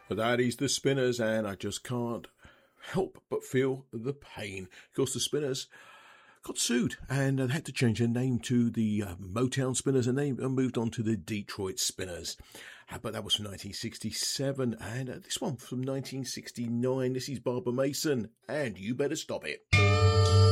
That is the Spinners, and I just can't help but feel the pain. Of course, the Spinners got sued and had to change their name to the Motown Spinners, and they moved on to the Detroit Spinners. But that was from 1967, and this one from 1969. This is Barbara Mason, and You Better Stop It.